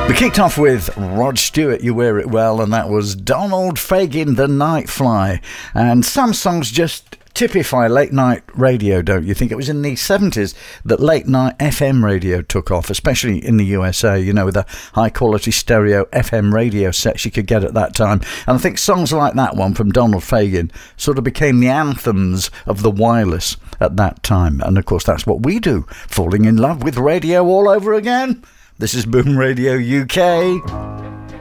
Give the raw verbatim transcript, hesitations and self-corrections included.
We kicked off with Rod Stewart, You Wear It Well, and that was Donald Fagen, The Nightfly. And some songs just typify late night radio, don't you think? It was in the seventies that late night F M radio took off, especially in the U S A, you know, with the high quality stereo F M radio sets you could get at that time. And I think songs like that one from Donald Fagen sort of became the anthems of the wireless at that time. And of course, that's what we do, falling in love with radio all over again. This is Boom Radio U K.